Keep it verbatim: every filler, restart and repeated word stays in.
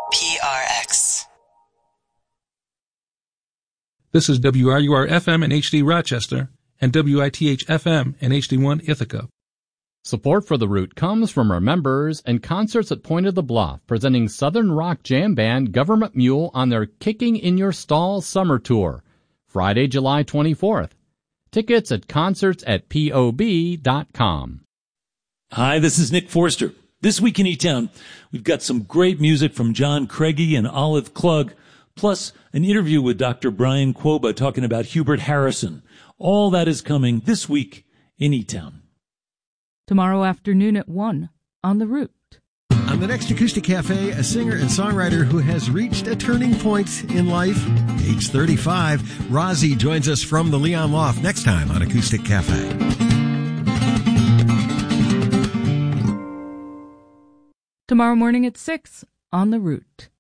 P R X. This is W R U R F M and H D Rochester and W I T H F M and H D one Ithaca. Support for The Root comes from our members and Concerts at Point of the Bluff, presenting Southern rock jam band Government Mule on their Kicking in Your Stall summer tour, Friday, July twenty-fourth. Tickets at concerts at P O B dot com. Hi, this is Nick Forster. This week in E-Town, we've got some great music from John Craigie and Olive Klug, plus an interview with Doctor Brian Quoba talking about Hubert Harrison. All that is coming this week in E-Town. Tomorrow afternoon at one on The Root. On the next Acoustic Cafe, a singer and songwriter who has reached a turning point in life, age thirty-five. Rozzy joins us from the Leon Loft next time on Acoustic Cafe. Tomorrow morning at six on The Root.